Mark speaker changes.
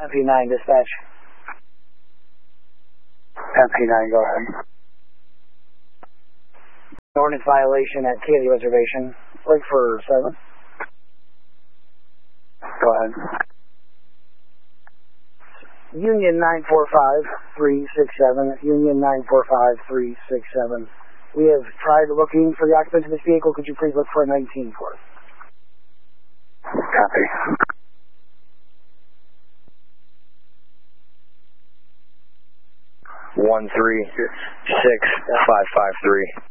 Speaker 1: MP9 dispatch.
Speaker 2: MP9, go ahead.
Speaker 1: Ordinance violation at Katy Reservation. Break for 7.
Speaker 2: Go ahead.
Speaker 1: Union 945-367. Union 945-367. We have tried looking for the occupants of this vehicle. Could you please look for a 19 for us?
Speaker 2: Copy.
Speaker 3: 136-553.